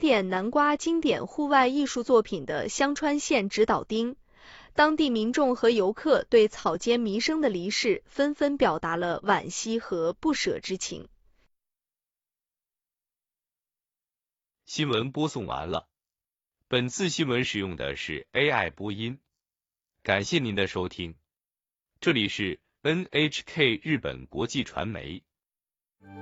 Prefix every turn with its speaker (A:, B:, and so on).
A: 典南瓜经典户外艺术作品的香川县指导町，当地民众和游客对草间弥生的离世纷纷表达了惋惜和不舍之情。
B: 新闻播送完了，本次新闻使用的是 AI 播音，感谢您的收听，这里是 NHK 日本国际传媒。